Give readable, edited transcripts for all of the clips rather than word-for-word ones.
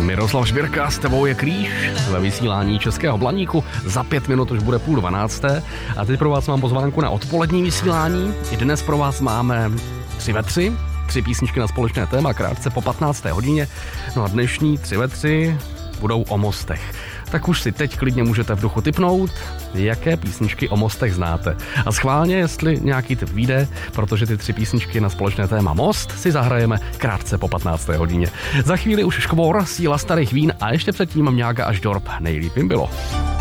Miroslav Šbírka, s tebou je Kríž ve vysílání Českého Blaníku. Za 5 minut už bude 11:30. A teď pro vás mám pozvánku na odpolední vysílání. I dnes pro vás máme 3 ve 3. 3 písničky na společné téma, krátce po 15. hodině. No a dnešní 3 ve 3 budou o mostech. Tak už si teď klidně můžete v duchu tipnout, jaké písničky o mostech znáte. A schválně, jestli nějaký tip vyjde, protože ty 3 písničky na společné téma Most si zahrajeme krátce po 15. hodině. Za chvíli už Škvor, Síla starých vín a ještě předtím Mňága až Dorp, nejlíp jim bylo.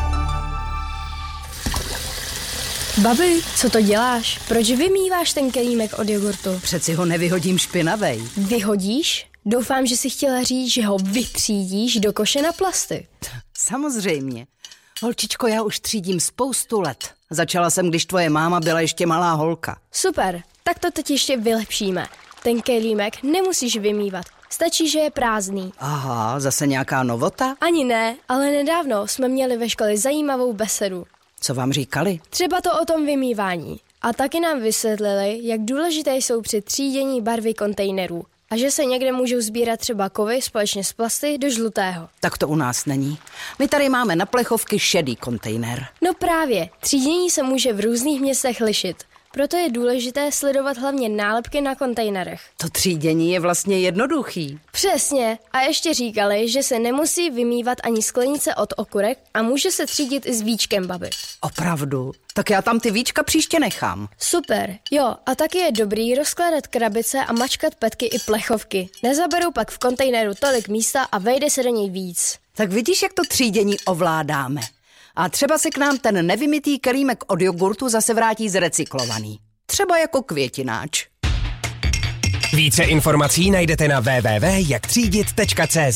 Babi, co to děláš? Proč vymýváš ten kelímek od jogurtu? Přeci ho nevyhodím špinavej. Vyhodíš? Doufám, že jsi chtěla říct, že ho vytřídíš do koše na plasty. Samozřejmě. Holčičko, já už třídím spoustu let. Začala jsem, když tvoje máma byla ještě malá holka. Super, tak to teď ještě vylepšíme. Ten kelímek nemusíš vymývat. Stačí, že je prázdný. Aha, zase nějaká novota? Ani ne, ale nedávno jsme měli ve škole zajímavou besedu. Co vám říkali? Třeba to o tom vymývání. A taky nám vysvětlili, jak důležité jsou při třídění barvy kontejnerů. A že se někde můžou sbírat třeba kovy společně s plasty do žlutého. Tak to u nás není. My tady máme na plechovky šedý kontejner. No právě, třídění se může v různých městech lišit. Proto je důležité sledovat hlavně nálepky na kontejnerech. To třídění je vlastně jednoduchý. Přesně. A ještě říkali, že se nemusí vymývat ani sklenice od okurek a může se třídit i s víčkem, babi. Opravdu? Tak já tam ty víčka příště nechám. Super, jo, a taky je dobrý rozkládat krabice a mačkat petky i plechovky. Nezaberou pak v kontejneru tolik místa a vejde se do něj víc. Tak vidíš, jak to třídění ovládáme. A třeba se k nám ten nevymytý kelímek od jogurtu zase vrátí zrecyklovaný. Třeba jako květináč. Více informací najdete na www.jaktřídit.cz.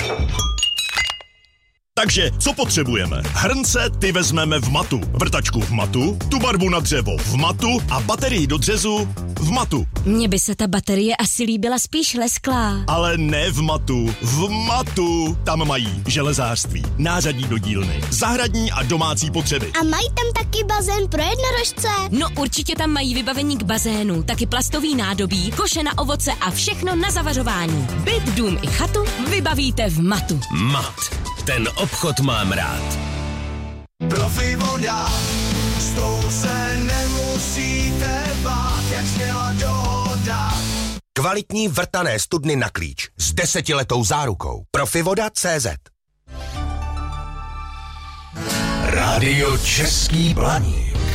Takže, co potřebujeme? Hrnce ty vezmeme v matu, vrtačku v matu, tu barvu na dřevo v matu a baterii do dřezu v matu. Mně by se ta baterie asi líbila spíš lesklá. Ale ne v matu, v matu. Tam mají železářství, nářadí do dílny, zahradní a domácí potřeby. A mají tam taky bazén pro jednorožce? No určitě tam mají vybavení k bazénu, taky plastový nádobí, koše na ovoce a všechno na zavařování. Byt, dům i chatu vybavíte v matu. Mat. Ten obchod mám rád. Profi voda, s tou se nemusíte bát, jak zněla dohoda. Kvalitní vrtané studny na klíč s 10letou zárukou. Profivoda.cz. Radio Český Blaník.